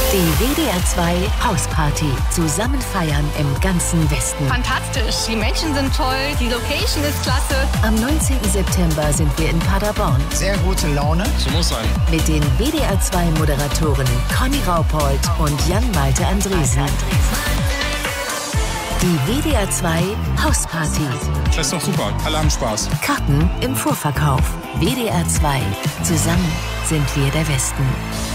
Die WDR 2 Hausparty. Zusammen feiern im ganzen Westen. Fantastisch. Die Menschen sind toll. Die Location ist klasse. Am 19. September sind wir in Paderborn. Sehr gute Laune. So muss sein. Mit den WDR 2 Moderatorinnen Conny Raupold und Jan-Malte Andresen. Die WDR 2 Hausparty. Das ist doch super. Alle haben Spaß. Karten im Vorverkauf. WDR 2. Zusammen sind wir der Westen.